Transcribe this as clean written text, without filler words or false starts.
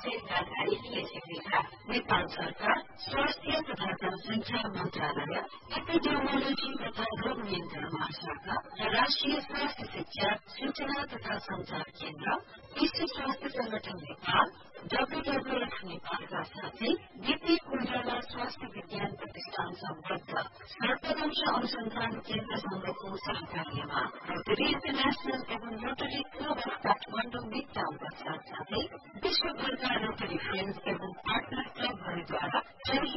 विषय जानकारी लिएका नेपाल सरकार स्वास्थ्य तथा जनसंख्या मन्त्रालय एपिडेमियोलोजी तथा रोग नियन्त्रण महाशाखा र राष्ट्रिय स्वास्थ्य शिक्षा सूचना तथा संचार केन्द्र विश्व स्वास्थ्य संगठन नेपाल WWF नेपालका साथै बीपी कोइराला स्वास्थ्य विज्ञान प्रतिष्ठान सम्बद्ध सर्पदंश अनुसन्धान केन्द्र संघको सहकार्यमा रोटरी इन्टरनेशनल एवं रोटरी क्लब अफ काठमाडौँ मिडटाउनका साथसाथै विश्वभरका रोटरी फ्रेन्ड्स एवं पार्टनर क्लबहरूद्वारा